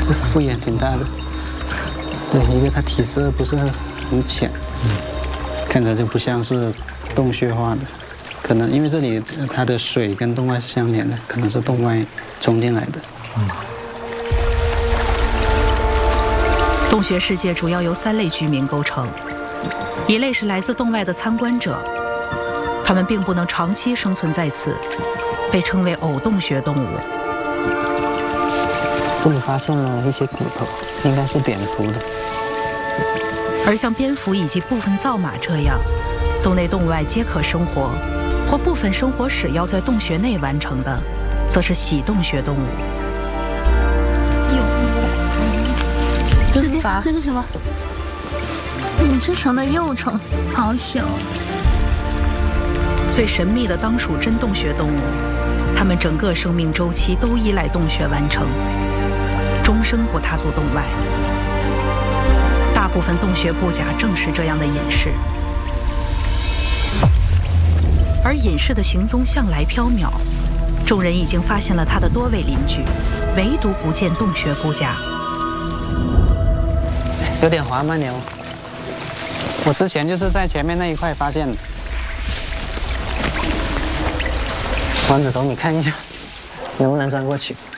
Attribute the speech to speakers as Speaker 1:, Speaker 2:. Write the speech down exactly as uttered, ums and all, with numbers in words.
Speaker 1: 这复眼挺大的。对，一个它体色不是很浅，嗯，看着就不像是洞穴化的。可能因为这里它的水跟洞外是相连的，可能是洞外冲进来的。嗯。
Speaker 2: 洞穴世界主要由三类居民构成，一类是来自洞外的参观者，他们并不能长期生存在此，被称为偶洞穴动物。
Speaker 1: 这里发现了一些骨头，应该是蝙蝠的。
Speaker 2: 而像蝙蝠以及部分造马这样，洞内洞外皆可生活，或部分生活史要在洞穴内完成的，则是喜洞穴动物。
Speaker 3: 这是这是什么？隐翅虫的幼虫，好小。
Speaker 2: 最神秘的当属真洞穴动物，它们整个生命周期都依赖洞穴完成，终生不踏足洞外。大部分洞穴布甲正是这样的隐士，而隐士的行踪向来缥缈，众人已经发现了他的多位邻居，唯独不见洞穴布甲。
Speaker 1: 有点滑吗牛？我之前就是在前面那一块发现的。丸子头，你看一下，能不能钻过去？